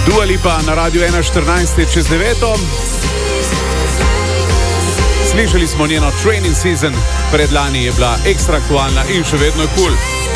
Dua Lipa na Radiu 1:14 čez 9. Slišali smo njeno Training Season, predlani je bila ekstra aktualna in še vedno je cool.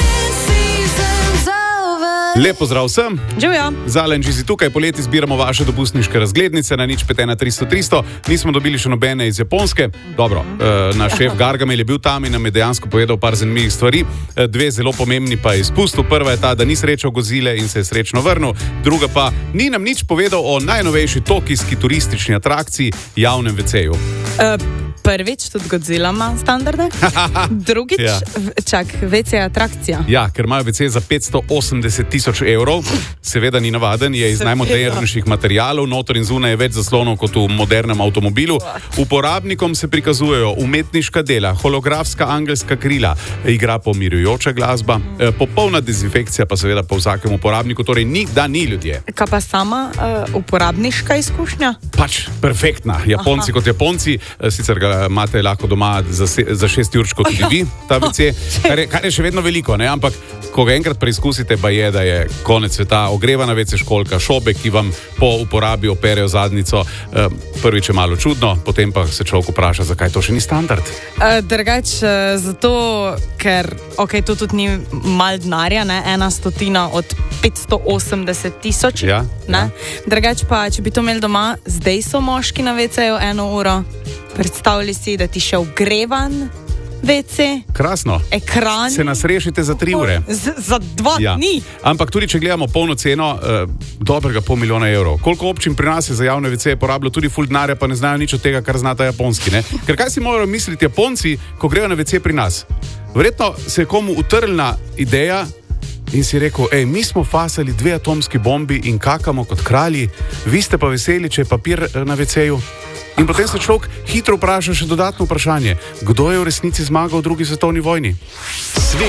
Lep pozdrav vsem. Živjo. Zalen, že si tukaj, poleti zbiramo vaše dopustniške razglednice na 051 300 300. Nismo dobili še nobene iz Japonske. Dobro, naš šef Gargamel je bil tam in nam je dejansko povedal par zanimivih stvari. Dve zelo pomembni pa je izpustil. Prva je ta, da ni srečal Gozile in se je srečno vrnil. Druga pa, ni nam nič povedal o najnovejši tokijski turistični atrakciji, javnem WC-ju. Prvič, tudi Godzilla ima standarde. Drugič, Ja. WC je atrakcija. Ja, ker imajo WC za 580 000 evrov. Seveda ni navaden, je iz najmodernejših materialov, notor in zunaj je več zaslonov kot v modernem avtomobilu. Uporabnikom se prikazujejo umetniška dela, holografska angelska krila, igra pomirjujoča glasba, popolna dezinfekcija pa seveda po vsakem uporabniku, torej ni ljudje. Kaj pa sama uporabniška izkušnja? Pač perfektna. Japonci kot Japonci, sicer ga imate lahko doma za 6 určkov tudi vi, ta WC, kar je še vedno veliko, ne? Ampak ko ga enkrat preizkusite, pa je, da je konec sveta, ogrevana WC školjka, šobe, ki vam po uporabi operejo zadnico. Prvič je malo čudno, potem pa se človek vpraša, zakaj to še ni standard. Drugač, zato, ker, to tudi ni mal denarja, ne, 1/100 od 580 000. Ja, ne. Drugač pa, če bi to imeli doma, zdaj so moški na WC-ju 1 uro. Predstavljali si, da ti še ogrevan WC. Krasno. Ekran. Se nas rešite za 3 ure. Za 2 dni. Ampak tudi, če gledamo polno ceno, dobrega $500 000. Koliko občin pri nas je za javne WC porabilo tudi ful denarja, pa ne znajo nič od tega, kar znata Japonski, ne? Ker kaj si morajo misliti Japonci, ko grejo na WC pri nas? Verjetno se je komu utrlna ideja in si rekel, mi smo fasali 2 atomski bombi in kakamo kot kralji, vi ste pa veseli, če je papir na WC-ju. In potem se človek hitro vpraša še dodatno vprašanje, kdo je v resnici zmagal v 2. svetovni vojni?